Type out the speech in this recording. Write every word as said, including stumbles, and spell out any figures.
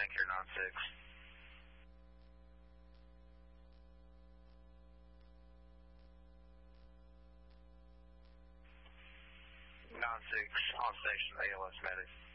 Anchor nine six. nine six, on station, A L S medic.